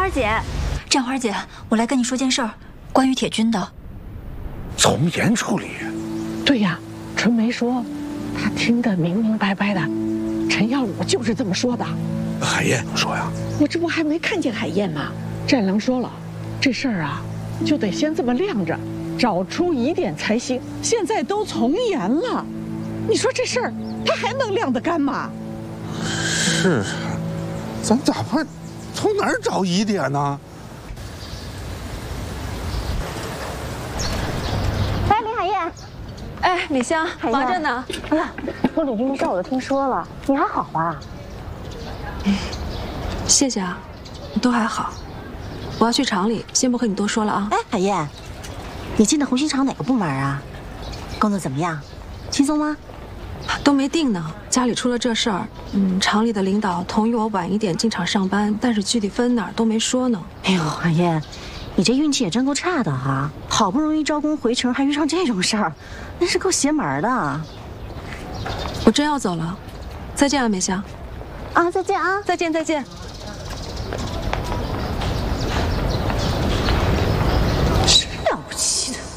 花姐， 战花姐，我来跟你说件事儿，关于铁军的。 从严处理。 对呀，春梅说，她听得明明白白的，陈耀武就是这么说的。 海燕怎么说呀？ 我这不还没看见海燕吗？战狼说了，这事儿啊，就得先这么晾着，找出疑点才行。现在都从严了，你说这事儿他还能晾得干吗？ 是啊，咱咋办？从哪儿找疑点呢？ 来，李海燕。 哎，李湘，忙着呢。 哎呀，我李军的事我都听说了，你还好吧？ 谢谢啊，都还好。我要去厂里，先不和你多说了啊。 哎，海燕，你进的红星厂哪个部门啊？工作怎么样？轻松吗？ 都没定呢，家里出了这事儿，厂里的领导同意我晚一点进厂上班，但是具体分哪儿都没说呢。 哎呦，海燕，你这运气也真够差的哈！好不容易招工回城，还遇上这种事儿，那是够邪门的。 我真要走了，再见啊，美香。 啊，再见啊！ 再见，再见。 真了不起的。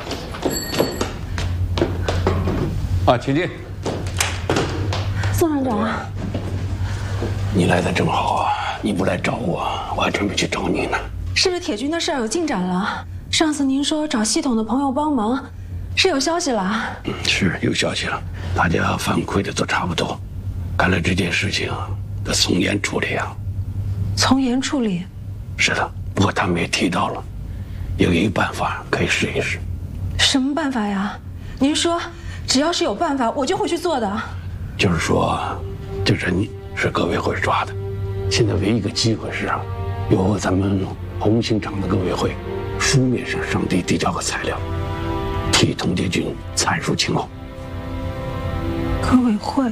啊，请进。 宋厂长， 你来的正好啊！你不来找我，我还准备去找你呢。 是不是铁军的事儿有进展了？上次您说找系统的朋友帮忙，是有消息了？ 是有消息了，大家反馈的都差不多。看来这件事情得从严处理啊。 从严处理？ 是的，不过他们也提到了，有一个办法可以试一试。 什么办法呀？您说，只要是有办法，我就会去做的。 就是说，这人是革委会抓的，现在唯一一个机会是由咱们红星厂的革委会书面上递交个材料，替童洁军阐述情况。 革委会？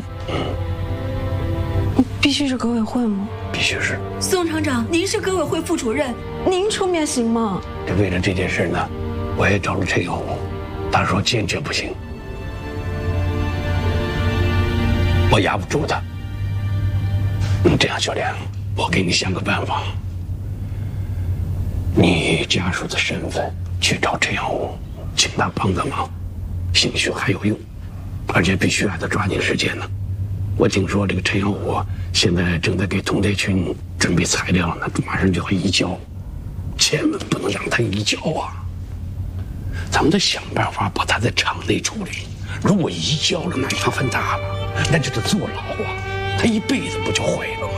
必须是革委会吗？ 必须是。 宋厂长，您是革委会副主任， 您出面行吗？ 为了这件事呢，我也找了陈耀武，他说坚决不行，我压不住他。这样，小莲，我给你想个办法，你以家属的身份去找陈耀武，请他帮个忙，兴许还有用，而且必须还得抓紧时间呢。我听说这个陈耀武现在正在给童洁军准备材料呢，马上就要移交，千万不能让他移交啊！咱们得想办法把他在厂内处理。如果移交了，那麻烦大了，那就得坐牢啊！他一辈子不就毁了吗？